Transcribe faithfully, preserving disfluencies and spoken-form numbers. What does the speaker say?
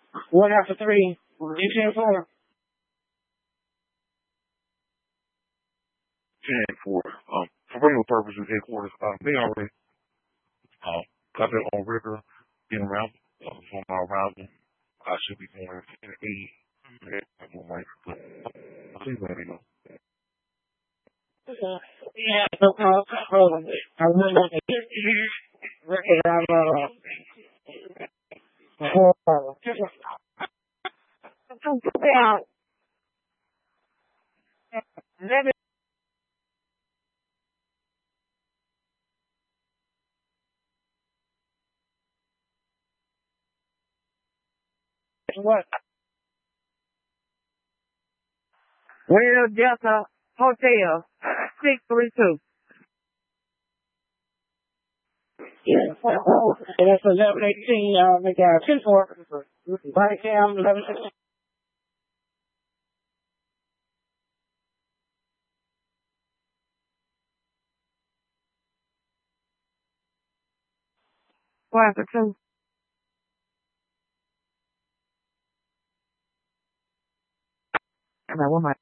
One after three. You ten four. ten four. Um, for regular purposes, headquarters, uh, they already, uh, got that on record, getting around, uh, for my arrival. I should be going at ten eighty. Yeah, I'm like, but, please let me know. Yeah, no problem. I remember the record on, uh, yeah. That is what? Real Delta Hotel, six three two. Yeah. And that's eleven eighteen, uh, make out ten four. Body cam, eleven sixteen. One after two. And I want my